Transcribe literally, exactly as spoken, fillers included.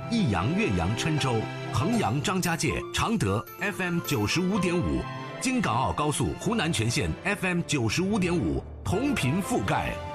益阳、岳阳、郴州、衡阳、张家界、常德 F M 九十五点五，京港澳高速湖南全线 F M 九十五点五，同频覆盖。